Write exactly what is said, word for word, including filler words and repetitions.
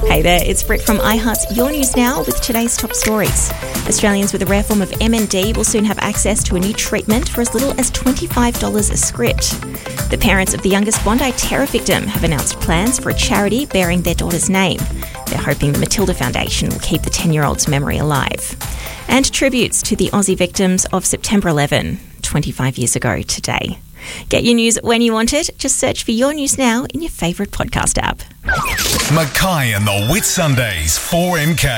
Hey there, it's Brett from iHeart's Your News Now with today's top stories. Australians with a rare form of M N D will soon have access to a new treatment for as little as twenty-five dollars a script. The parents of the youngest Bondi terror victim have announced plans for a charity bearing their daughter's name. They're hoping the Matilda Foundation will keep the ten-year-old's memory alive. And tributes to the Aussie victims of September eleventh, twenty-five years ago today. Get your news when you want it. Just search for Your News Now in your favourite podcast app. Mackay and the Whitsundays, four M K.